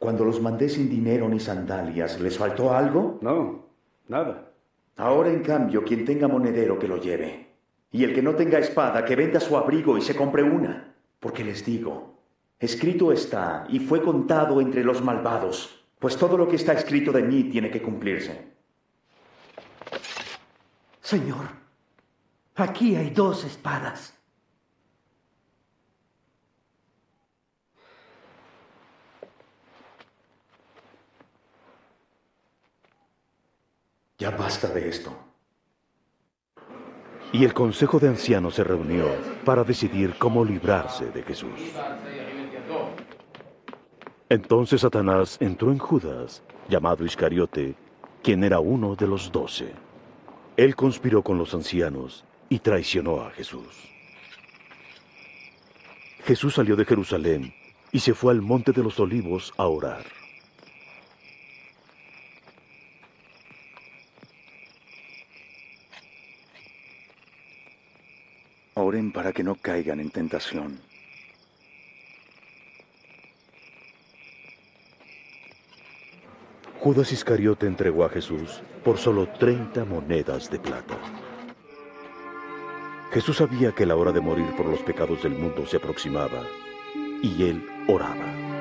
Cuando los mandé sin dinero ni sandalias, ¿les faltó algo? No, nada. Ahora, en cambio, quien tenga monedero que lo lleve. Y el que no tenga espada, que venda su abrigo y se compre una. Porque les digo, escrito está y fue contado entre los malvados, pues todo lo que está escrito de mí tiene que cumplirse. Señor, aquí hay 2 espadas. Ya basta de esto. Y el consejo de ancianos se reunió para decidir cómo librarse de Jesús. Entonces Satanás entró en Judas, llamado Iscariote, quien era uno de los 12. Él conspiró con los ancianos y traicionó a Jesús. Jesús salió de Jerusalén y se fue al Monte de los Olivos a orar. Oren para que no caigan en tentación. Judas Iscariote entregó a Jesús por solo 30 monedas de plata. Jesús sabía que la hora de morir por los pecados del mundo se aproximaba, y él oraba.